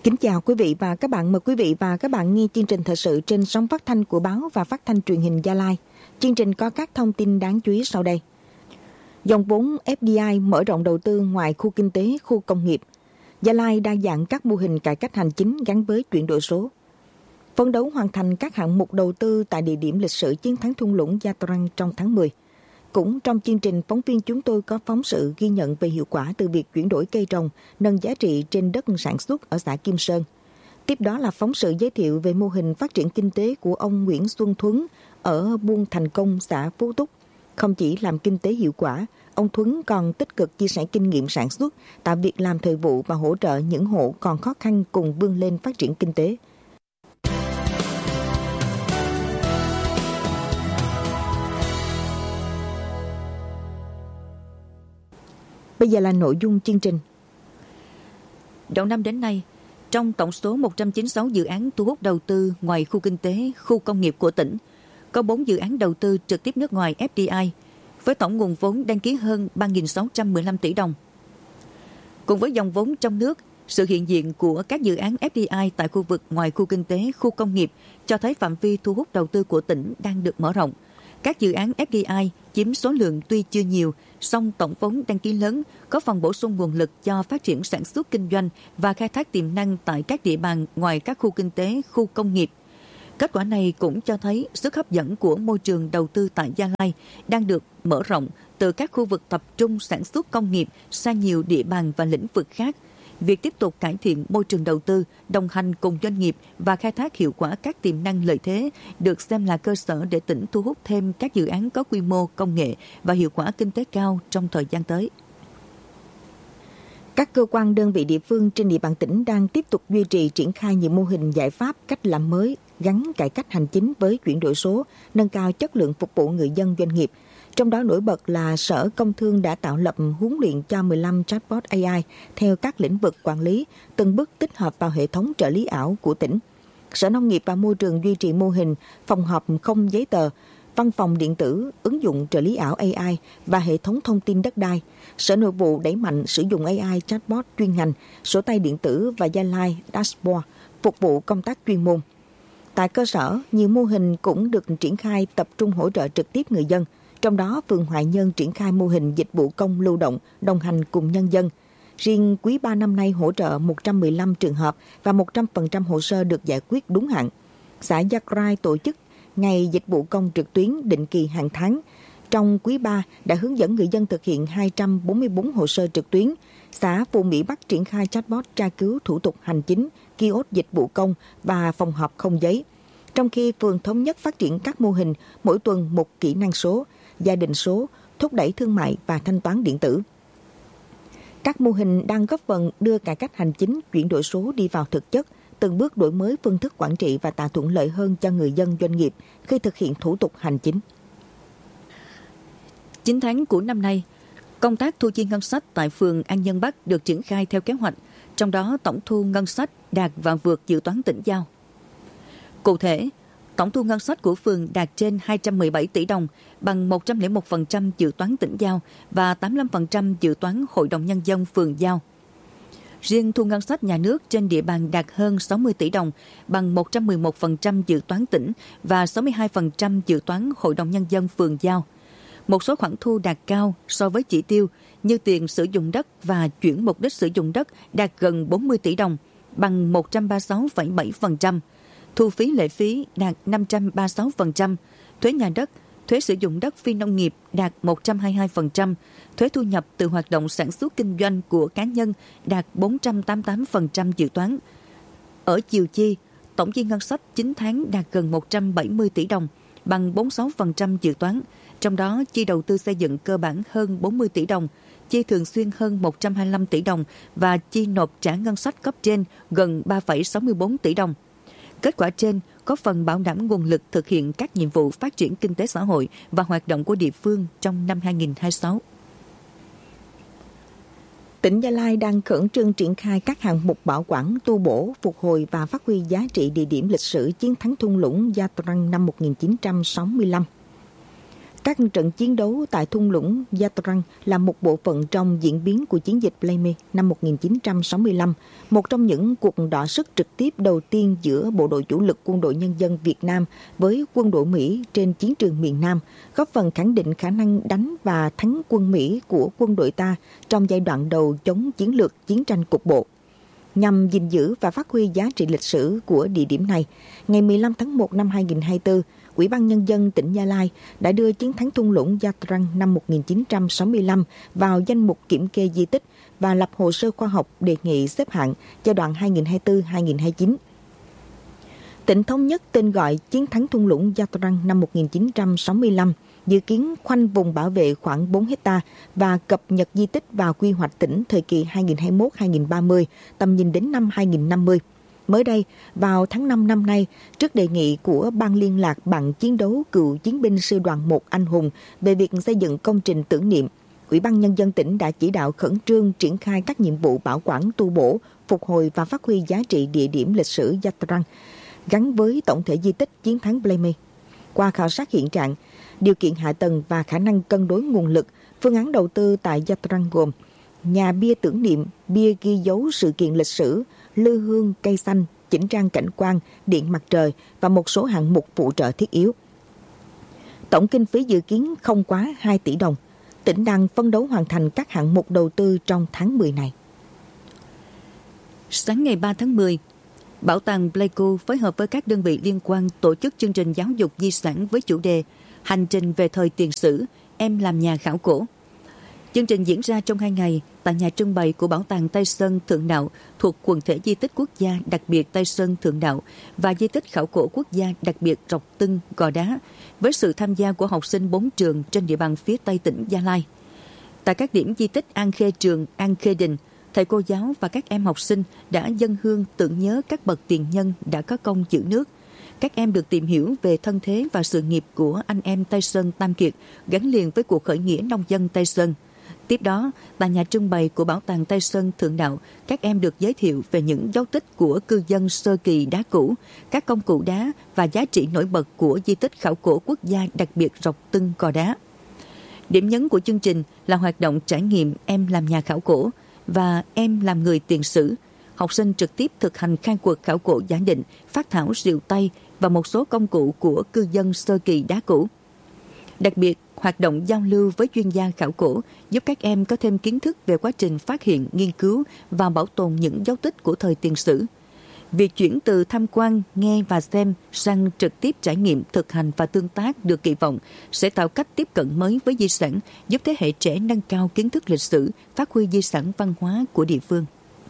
Kính chào quý vị và các bạn. Mời quý vị và các bạn nghe chương trình thời sự trên sóng phát thanh của báo và phát thanh truyền hình Gia Lai. Chương trình có các thông tin đáng chú ý sau đây. Dòng vốn FDI mở rộng đầu tư ngoài khu kinh tế, khu công nghiệp. Gia Lai đa dạng các mô hình cải cách hành chính gắn với chuyển đổi số. Phấn đấu hoàn thành các hạng mục đầu tư tại địa điểm lịch sử chiến thắng thung lũng Gia Trang trong tháng 10. Cũng trong chương trình, phóng viên chúng tôi có phóng sự ghi nhận về hiệu quả từ việc chuyển đổi cây trồng, nâng giá trị trên đất sản xuất ở xã Kim Sơn. Tiếp đó là phóng sự giới thiệu về mô hình phát triển kinh tế của ông Nguyễn Xuân Thuấn ở Buôn Thành Công, xã Phú Túc. Không chỉ làm kinh tế hiệu quả, ông Thuấn còn tích cực chia sẻ kinh nghiệm sản xuất, tạo việc làm thời vụ và hỗ trợ những hộ còn khó khăn cùng vươn lên phát triển kinh tế. Bây giờ là nội dung chương trình. Đầu năm đến nay, trong tổng số 196 dự án thu hút đầu tư ngoài khu kinh tế, khu công nghiệp của tỉnh, có 4 dự án đầu tư trực tiếp nước ngoài FDI, với tổng nguồn vốn đăng ký hơn 3.615 tỷ đồng. Cùng với dòng vốn trong nước, sự hiện diện của các dự án FDI tại khu vực ngoài khu kinh tế, khu công nghiệp cho thấy phạm vi thu hút đầu tư của tỉnh đang được mở rộng. Các dự án FDI chiếm số lượng tuy chưa nhiều, song tổng vốn đăng ký lớn, có phần bổ sung nguồn lực cho phát triển sản xuất kinh doanh và khai thác tiềm năng tại các địa bàn ngoài các khu kinh tế, khu công nghiệp. Kết quả này cũng cho thấy sức hấp dẫn của môi trường đầu tư tại Gia Lai đang được mở rộng từ các khu vực tập trung sản xuất công nghiệp sang nhiều địa bàn và lĩnh vực khác. Việc tiếp tục cải thiện môi trường đầu tư, đồng hành cùng doanh nghiệp và khai thác hiệu quả các tiềm năng lợi thế được xem là cơ sở để tỉnh thu hút thêm các dự án có quy mô, công nghệ và hiệu quả kinh tế cao trong thời gian tới. Các cơ quan đơn vị địa phương trên địa bàn tỉnh đang tiếp tục duy trì triển khai nhiều mô hình giải pháp cách làm mới, gắn cải cách hành chính với chuyển đổi số, nâng cao chất lượng phục vụ người dân doanh nghiệp. Trong đó nổi bật là Sở Công Thương đã tạo lập huấn luyện cho 15 chatbot AI theo các lĩnh vực quản lý, từng bước tích hợp vào hệ thống trợ lý ảo của tỉnh. Sở Nông nghiệp và Môi trường duy trì mô hình phòng họp không giấy tờ, văn phòng điện tử, ứng dụng trợ lý ảo AI và hệ thống thông tin đất đai. Sở Nội vụ đẩy mạnh sử dụng AI chatbot chuyên ngành, sổ tay điện tử và Gia Lai Dashboard phục vụ công tác chuyên môn. Tại cơ sở, nhiều mô hình cũng được triển khai tập trung hỗ trợ trực tiếp người dân. Trong đó, phường Hoài Nhân triển khai mô hình dịch vụ công lưu động, đồng hành cùng nhân dân. Riêng quý 3 năm nay hỗ trợ 115 trường hợp và 100% hồ sơ được giải quyết đúng hạn. Xã Gia Rai tổ chức ngày dịch vụ công trực tuyến định kỳ hàng tháng. Trong quý 3 đã hướng dẫn người dân thực hiện 244 hồ sơ trực tuyến. Xã Phú Mỹ Bắc triển khai chatbot tra cứu thủ tục hành chính, kiosk dịch vụ công và phòng họp không giấy. Trong khi phường Thống Nhất phát triển các mô hình mỗi tuần một kỹ năng số, gia đình số, thúc đẩy thương mại và thanh toán điện tử. Các mô hình đang góp phần đưa cải cách hành chính, chuyển đổi số đi vào thực chất, từng bước đổi mới phương thức quản trị và tạo thuận lợi hơn cho người dân doanh nghiệp khi thực hiện thủ tục hành chính. 9 tháng của năm nay, công tác thu chi ngân sách tại phường An Nhân Bắc được triển khai theo kế hoạch, trong đó tổng thu ngân sách đạt và vượt dự toán tỉnh giao. Cụ thể, tổng thu ngân sách của phường đạt trên 217 tỷ đồng, bằng 101% dự toán tỉnh giao và 85% dự toán Hội đồng Nhân dân phường giao. Riêng thu ngân sách nhà nước trên địa bàn đạt hơn 60 tỷ đồng, bằng 111% dự toán tỉnh và 62% dự toán Hội đồng Nhân dân phường giao. Một số khoản thu đạt cao so với chỉ tiêu như tiền sử dụng đất và chuyển mục đích sử dụng đất đạt gần 40 tỷ đồng, bằng 136,7%. Thu phí lệ phí đạt 536%, thuế nhà đất, thuế sử dụng đất phi nông nghiệp đạt 122%, thuế thu nhập từ hoạt động sản xuất kinh doanh của cá nhân đạt 488% dự toán. Ở chiều chi, tổng chi ngân sách 9 tháng đạt gần 170 tỷ đồng, bằng 46% dự toán, trong đó chi đầu tư xây dựng cơ bản hơn 40 tỷ đồng, chi thường xuyên hơn 125 tỷ đồng và chi nộp trả ngân sách cấp trên gần 3,64 tỷ đồng. Kết quả trên có phần bảo đảm nguồn lực thực hiện các nhiệm vụ phát triển kinh tế xã hội và hoạt động của địa phương trong năm 2026. Tỉnh Gia Lai đang khẩn trương triển khai các hạng mục bảo quản, tu bổ, phục hồi và phát huy giá trị địa điểm lịch sử chiến thắng thung lũng Gia Trang năm 1965. Các trận chiến đấu tại thung lũng Yatrang là một bộ phận trong diễn biến của chiến dịch Blame năm 1965, một trong những cuộc đọ sức trực tiếp đầu tiên giữa bộ đội chủ lực Quân đội Nhân dân Việt Nam với quân đội Mỹ trên chiến trường miền Nam, góp phần khẳng định khả năng đánh và thắng quân Mỹ của quân đội ta trong giai đoạn đầu chống chiến lược chiến tranh cục bộ. Nhằm gìn giữ và phát huy giá trị lịch sử của địa điểm này, ngày 15 tháng 1 năm 2024, Ủy ban Nhân dân tỉnh Gia Lai đã đưa chiến thắng thung lũng Yatrang năm 1965 vào danh mục kiểm kê di tích và lập hồ sơ khoa học đề nghị xếp hạng giai đoạn 2024-2029. Tỉnh thống nhất tên gọi chiến thắng thung lũng Yatrang năm 1965, dự kiến khoanh vùng bảo vệ khoảng 4 hectare và cập nhật di tích vào quy hoạch tỉnh thời kỳ 2021-2030, tầm nhìn đến năm 2050. Mới đây, vào tháng 5 năm nay, trước đề nghị của Ban liên lạc bạn chiến đấu cựu chiến binh sư đoàn 1 anh hùng về việc xây dựng công trình tưởng niệm, Ủy ban Nhân dân tỉnh đã chỉ đạo khẩn trương triển khai các nhiệm vụ bảo quản, tu bổ, phục hồi và phát huy giá trị địa điểm lịch sử Yatrang gắn với tổng thể di tích chiến thắng Blame. Qua khảo sát hiện trạng, điều kiện hạ tầng và khả năng cân đối nguồn lực, phương án đầu tư tại Yatrang gồm nhà bia tưởng niệm, bia ghi dấu sự kiện lịch sử, lư hương, cây xanh, chỉnh trang cảnh quan, điện mặt trời và một số hạng mục phụ trợ thiết yếu. Tổng kinh phí dự kiến không quá 2 tỷ đồng. Tỉnh đang phấn đấu hoàn thành các hạng mục đầu tư trong tháng 10 này. Sáng ngày 3 tháng 10, Bảo tàng Pleiku phối hợp với các đơn vị liên quan tổ chức chương trình giáo dục di sản với chủ đề Hành trình về thời tiền sử, em làm nhà khảo cổ. Chương trình diễn ra trong 2 ngày tại nhà trưng bày của Bảo tàng Tây Sơn Thượng Đạo thuộc quần thể di tích quốc gia đặc biệt Tây Sơn Thượng Đạo và di tích khảo cổ quốc gia đặc biệt Rọc Tưng, Gò Đá, với sự tham gia của học sinh 4 trường trên địa bàn phía Tây tỉnh Gia Lai. Tại các điểm di tích An Khê Trường, An Khê Đình, thầy cô giáo và các em học sinh đã dâng hương tưởng nhớ các bậc tiền nhân đã có công giữ nước. Các em được tìm hiểu về thân thế và sự nghiệp của anh em Tây Sơn Tam Kiệt gắn liền với cuộc khởi nghĩa nông dân Tây Sơn. Tiếp đó, tại nhà trưng bày của Bảo tàng Tây Sơn Thượng Đạo, các em được giới thiệu về những dấu tích của cư dân sơ kỳ đá cũ, các công cụ đá và giá trị nổi bật của di tích khảo cổ quốc gia đặc biệt Rọc Tưng, Gò Đá. Điểm nhấn của chương trình là hoạt động trải nghiệm em làm nhà khảo cổ và em làm người tiền sử. Học sinh trực tiếp thực hành khai quật khảo cổ giả định, phác thảo rìu tay và một số công cụ của cư dân sơ kỳ đá cũ. Đặc biệt, hoạt động giao lưu với chuyên gia khảo cổ giúp các em có thêm kiến thức về quá trình phát hiện, nghiên cứu và bảo tồn những dấu tích của thời tiền sử. Việc chuyển từ tham quan, nghe và xem sang trực tiếp trải nghiệm, thực hành và tương tác được kỳ vọng sẽ tạo cách tiếp cận mới với di sản, giúp thế hệ trẻ nâng cao kiến thức lịch sử, phát huy di sản văn hóa của địa phương.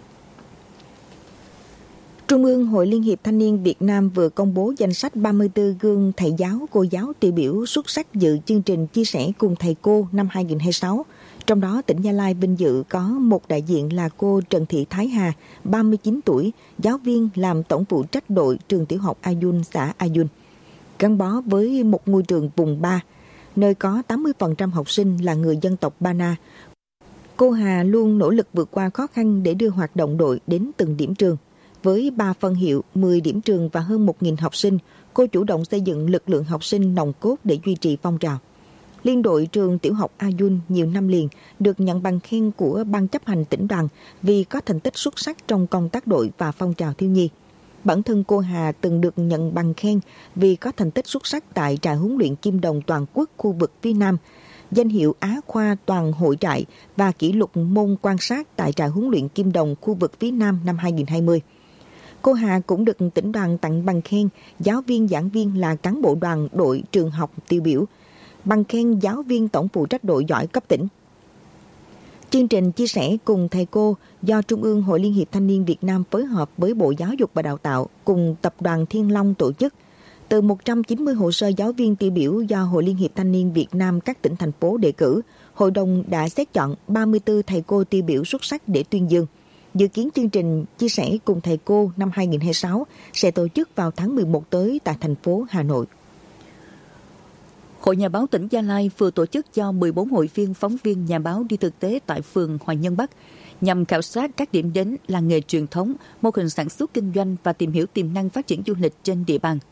Trung ương Hội Liên hiệp Thanh niên Việt Nam vừa công bố danh sách 34 gương thầy giáo, cô giáo tiêu biểu xuất sắc dự chương trình chia sẻ cùng thầy cô năm 2026. Trong đó, tỉnh Gia Lai vinh dự có một đại diện là cô Trần Thị Thái Hà, 39 tuổi, giáo viên làm tổng phụ trách đội trường tiểu học Ayun, xã Ayun. Gắn bó với một ngôi trường vùng 3, nơi có 80% học sinh là người dân tộc Ba Na. Cô Hà luôn nỗ lực vượt qua khó khăn để đưa hoạt động đội đến từng điểm trường. Với 3 phân hiệu, 10 điểm trường và hơn 1.000 học sinh, cô chủ động xây dựng lực lượng học sinh nòng cốt để duy trì phong trào. Liên đội trường tiểu học Ayun nhiều năm liền được nhận bằng khen của Ban chấp hành tỉnh đoàn vì có thành tích xuất sắc trong công tác đội và phong trào thiếu nhi. Bản thân cô Hà từng được nhận bằng khen vì có thành tích xuất sắc tại trại huấn luyện Kim Đồng toàn quốc khu vực phía Nam, danh hiệu Á khoa toàn hội trại và kỷ lục môn quan sát tại trại huấn luyện Kim Đồng khu vực phía Nam năm 2020. Cô Hà cũng được tỉnh đoàn tặng bằng khen giáo viên giảng viên là cán bộ đoàn đội trường học tiêu biểu, bằng khen giáo viên tổng phụ trách đội giỏi cấp tỉnh. Chương trình chia sẻ cùng thầy cô do Trung ương Hội Liên hiệp Thanh niên Việt Nam phối hợp với Bộ Giáo dục và Đào tạo cùng Tập đoàn Thiên Long tổ chức. Từ 190 hồ sơ giáo viên tiêu biểu do Hội Liên hiệp Thanh niên Việt Nam các tỉnh thành phố đề cử, Hội đồng đã xét chọn 34 thầy cô tiêu biểu xuất sắc để tuyên dương. Dự kiến chương trình chia sẻ cùng thầy cô năm 2026 sẽ tổ chức vào tháng 11 tới tại thành phố Hà Nội. Hội Nhà báo tỉnh Gia Lai vừa tổ chức cho 14 hội viên phóng viên nhà báo đi thực tế tại phường Hòa Nhân Bắc nhằm khảo sát các điểm đến, làng nghề truyền thống, mô hình sản xuất kinh doanh và tìm hiểu tiềm năng phát triển du lịch trên địa bàn.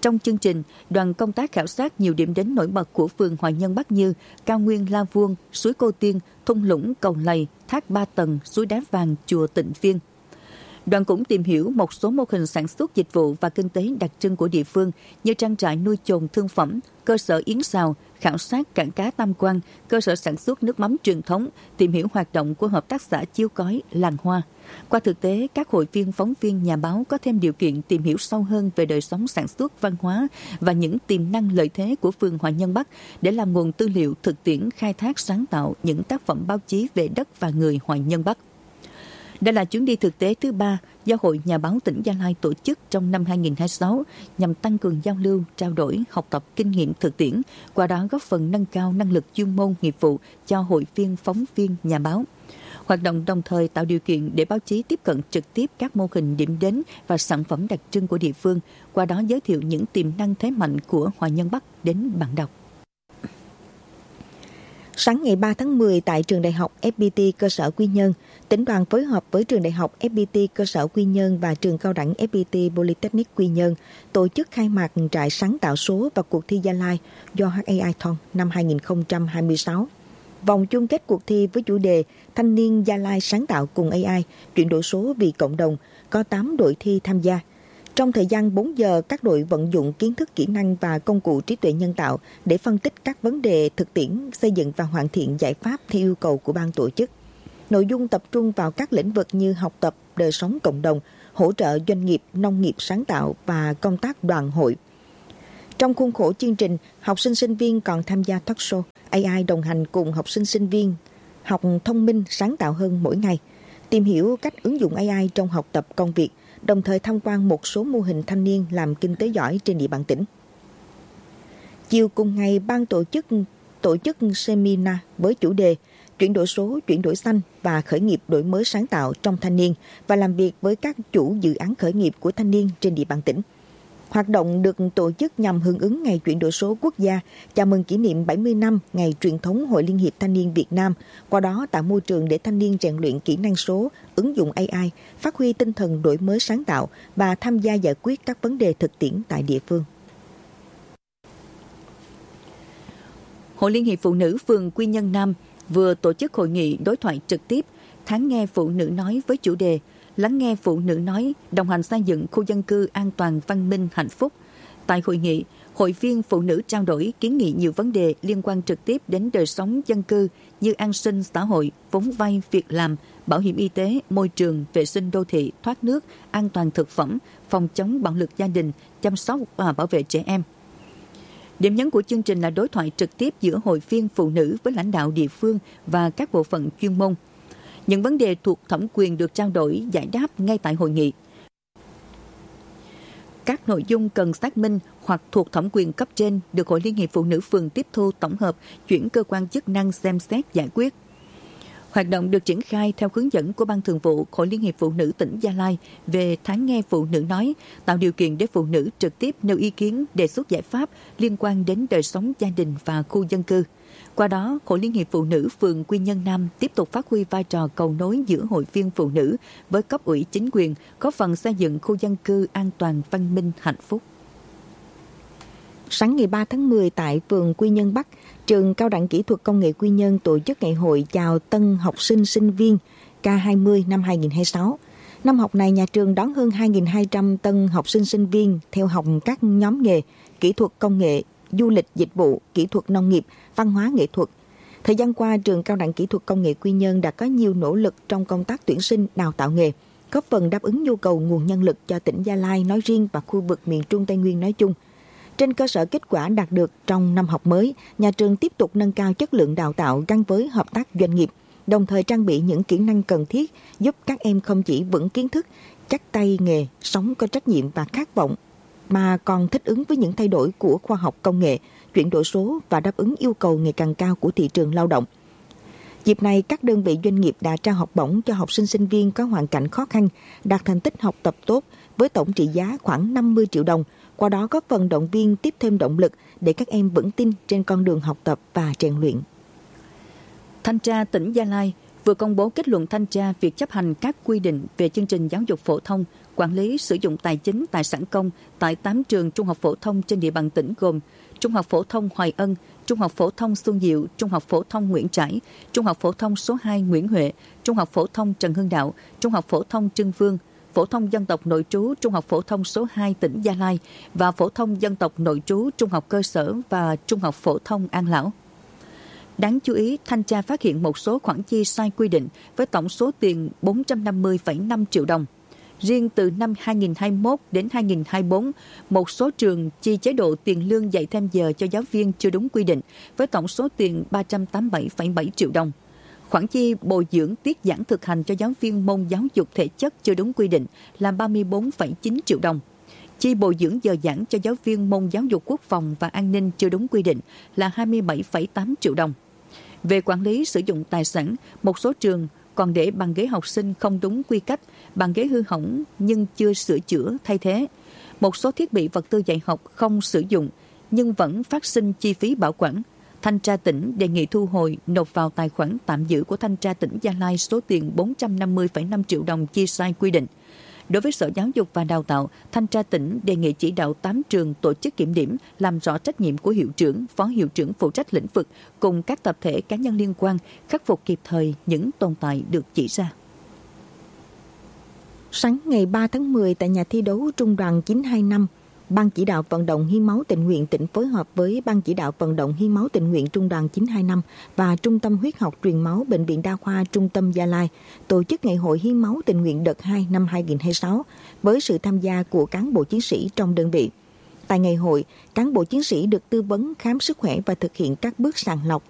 Trong chương trình, đoàn công tác khảo sát nhiều điểm đến nổi bật của phường Hòa Nhân Bắc như cao nguyên La Vuông, suối Cô Tiên, thung lũng Cầu Lầy, thác Ba Tầng, suối Đá Vàng, chùa Tịnh Viên. Đoàn cũng tìm hiểu một số mô hình sản xuất dịch vụ và kinh tế đặc trưng của địa phương như trang trại nuôi chồn thương phẩm, cơ sở yến xào, khảo sát cảng cá Tam Quan, cơ sở sản xuất nước mắm truyền thống, tìm hiểu hoạt động của hợp tác xã Chiêu Cói, Làng Hoa. Qua thực tế, các hội viên, phóng viên, nhà báo có thêm điều kiện tìm hiểu sâu hơn về đời sống sản xuất, văn hóa và những tiềm năng lợi thế của phường Hòa Nhân Bắc để làm nguồn tư liệu thực tiễn khai thác sáng tạo những tác phẩm báo chí về đất và người Hòa Nhân Bắc. Đây là chuyến đi thực tế thứ 3 do Hội Nhà báo tỉnh Gia Lai tổ chức trong năm 2026 nhằm tăng cường giao lưu, trao đổi, học tập kinh nghiệm thực tiễn, qua đó góp phần nâng cao năng lực chuyên môn nghiệp vụ cho hội viên, phóng viên, nhà báo. Hoạt động đồng thời tạo điều kiện để báo chí tiếp cận trực tiếp các mô hình điểm đến và sản phẩm đặc trưng của địa phương, qua đó giới thiệu những tiềm năng thế mạnh của Hòa Nhân Bắc đến bạn đọc. Sáng ngày 3 tháng 10 tại trường đại học FPT cơ sở Quy Nhơn, tỉnh đoàn phối hợp với trường đại học FPT cơ sở Quy Nhơn và trường cao đẳng FPT Polytechnic Quy Nhơn tổ chức khai mạc trại sáng tạo số và cuộc thi Gia Lai do HAIthon năm 2026. Vòng chung kết cuộc thi với chủ đề Thanh niên Gia Lai sáng tạo cùng AI, chuyển đổi số vì cộng đồng, có 8 đội thi tham gia. Trong thời gian 4 giờ, các đội vận dụng kiến thức, kỹ năng và công cụ trí tuệ nhân tạo để phân tích các vấn đề thực tiễn, xây dựng và hoàn thiện giải pháp theo yêu cầu của ban tổ chức. Nội dung tập trung vào các lĩnh vực như học tập, đời sống cộng đồng, hỗ trợ doanh nghiệp, nông nghiệp sáng tạo và công tác đoàn hội. Trong khuôn khổ chương trình, học sinh sinh viên còn tham gia talk show AI đồng hành cùng học sinh sinh viên, học thông minh sáng tạo hơn mỗi ngày, tìm hiểu cách ứng dụng AI trong học tập công việc, đồng thời tham quan một số mô hình thanh niên làm kinh tế giỏi trên địa bàn tỉnh. Chiều cùng ngày, ban tổ chức seminar với chủ đề chuyển đổi số, chuyển đổi xanh và khởi nghiệp đổi mới sáng tạo trong thanh niên và làm việc với các chủ dự án khởi nghiệp của thanh niên trên địa bàn tỉnh. Hoạt động được tổ chức nhằm hưởng ứng Ngày chuyển đổi số quốc gia, chào mừng kỷ niệm 70 năm Ngày truyền thống Hội Liên hiệp Thanh niên Việt Nam, qua đó tạo môi trường để thanh niên rèn luyện kỹ năng số, ứng dụng AI, phát huy tinh thần đổi mới sáng tạo và tham gia giải quyết các vấn đề thực tiễn tại địa phương. Hội Liên hiệp Phụ nữ phường Quy Nhơn Nam vừa tổ chức hội nghị đối thoại trực tiếp Tháng nghe phụ nữ nói với chủ đề Lắng nghe phụ nữ nói, đồng hành xây dựng khu dân cư an toàn, văn minh, hạnh phúc. Tại hội nghị, hội viên phụ nữ trao đổi kiến nghị nhiều vấn đề liên quan trực tiếp đến đời sống dân cư như an sinh xã hội, vốn vay, việc làm, bảo hiểm y tế, môi trường, vệ sinh đô thị, thoát nước, an toàn thực phẩm, phòng chống bạo lực gia đình, chăm sóc và bảo vệ trẻ em. Điểm nhấn của chương trình là đối thoại trực tiếp giữa hội viên phụ nữ với lãnh đạo địa phương và các bộ phận chuyên môn. Những vấn đề thuộc thẩm quyền được trao đổi, giải đáp ngay tại hội nghị. Các nội dung cần xác minh hoặc thuộc thẩm quyền cấp trên được Hội Liên hiệp Phụ nữ phường tiếp thu tổng hợp, chuyển cơ quan chức năng xem xét giải quyết. Hoạt động được triển khai theo hướng dẫn của Ban Thường vụ Hội Liên hiệp Phụ nữ tỉnh Gia Lai về Tháng nghe phụ nữ nói, tạo điều kiện để phụ nữ trực tiếp nêu ý kiến, đề xuất giải pháp liên quan đến đời sống gia đình và khu dân cư. Qua đó, Hội Liên hiệp Phụ nữ phường Quy Nhơn Nam tiếp tục phát huy vai trò cầu nối giữa hội viên phụ nữ với cấp ủy chính quyền, góp phần xây dựng khu dân cư an toàn, văn minh, hạnh phúc. Sáng ngày 3 tháng 10 tại phường Quy Nhơn Bắc, trường Cao đẳng Kỹ thuật Công nghệ Quy Nhơn tổ chức ngày hội chào tân học sinh sinh viên K20 năm 2026. Năm học này, nhà trường đón hơn 2.200 tân học sinh sinh viên theo học các nhóm nghề, kỹ thuật công nghệ, du lịch dịch vụ, kỹ thuật nông nghiệp, văn hóa nghệ thuật. Thời gian qua, trường Cao đẳng Kỹ thuật Công nghệ Quy Nhơn đã có nhiều nỗ lực trong công tác tuyển sinh, đào tạo nghề, góp phần đáp ứng nhu cầu nguồn nhân lực cho tỉnh Gia Lai nói riêng và khu vực miền Trung Tây Nguyên nói chung. Trên cơ sở kết quả đạt được trong năm học mới, nhà trường tiếp tục nâng cao chất lượng đào tạo gắn với hợp tác doanh nghiệp, đồng thời trang bị những kỹ năng cần thiết giúp các em không chỉ vững kiến thức, chắc tay nghề, sống có trách nhiệm và khát vọng, mà còn thích ứng với những thay đổi của khoa học công nghệ, chuyển đổi số và đáp ứng yêu cầu ngày càng cao của thị trường lao động. Dịp này, các đơn vị doanh nghiệp đã trao học bổng cho học sinh sinh viên có hoàn cảnh khó khăn, đạt thành tích học tập tốt với tổng trị giá khoảng 50 triệu đồng, qua đó góp phần động viên tiếp thêm động lực để các em vững tin trên con đường học tập và rèn luyện. Thanh tra tỉnh Gia Lai vừa công bố kết luận thanh tra việc chấp hành các quy định về chương trình giáo dục phổ thông, quản lý sử dụng tài chính tài sản công tại 8 trường trung học phổ thông trên địa bàn tỉnh gồm Trung học phổ thông Hoài Ân, Trung học phổ thông Xuân Diệu, Trung học phổ thông Nguyễn Trãi, Trung học phổ thông số 2 Nguyễn Huệ, Trung học phổ thông Trần Hưng Đạo, Trung học phổ thông Trưng Vương, phổ thông dân tộc nội trú Trung học phổ thông số 2 tỉnh Gia Lai và phổ thông dân tộc nội trú Trung học cơ sở và Trung học phổ thông An Lão. Đáng chú ý, thanh tra phát hiện một số khoản chi sai quy định với tổng số tiền 450,5 triệu đồng. Riêng từ năm 2021 đến 2024, một số trường chi chế độ tiền lương dạy thêm giờ cho giáo viên chưa đúng quy định với tổng số tiền 387,7 triệu đồng. Khoản chi bồi dưỡng tiết giảng thực hành cho giáo viên môn giáo dục thể chất chưa đúng quy định là 34,9 triệu đồng. Chi bồi dưỡng giờ giảng cho giáo viên môn giáo dục quốc phòng và an ninh chưa đúng quy định là 27,8 triệu đồng. Về quản lý sử dụng tài sản, một số trường còn để bàn ghế học sinh không đúng quy cách, bàn ghế hư hỏng nhưng chưa sửa chữa thay thế. Một số thiết bị vật tư dạy học không sử dụng nhưng vẫn phát sinh chi phí bảo quản. Thanh tra tỉnh đề nghị thu hồi nộp vào tài khoản tạm giữ của Thanh tra tỉnh Gia Lai số tiền 450,5 triệu đồng chi sai quy định. Đối với Sở Giáo dục và Đào tạo, Thanh tra tỉnh đề nghị chỉ đạo 8 trường tổ chức kiểm điểm, làm rõ trách nhiệm của hiệu trưởng, phó hiệu trưởng phụ trách lĩnh vực cùng các tập thể cá nhân liên quan, khắc phục kịp thời những tồn tại được chỉ ra. Sáng ngày 3 tháng 10 tại nhà thi đấu Trung đoàn 925, Ban chỉ đạo vận động hiến máu tình nguyện tỉnh phối hợp với Ban chỉ đạo vận động hiến máu tình nguyện Trung đoàn 925 và Trung tâm huyết học truyền máu Bệnh viện Đa khoa Trung tâm Gia Lai tổ chức Ngày hội hiến máu tình nguyện đợt 2 năm 2026 với sự tham gia của cán bộ chiến sĩ trong đơn vị. Tại ngày hội, cán bộ chiến sĩ được tư vấn khám sức khỏe và thực hiện các bước sàng lọc,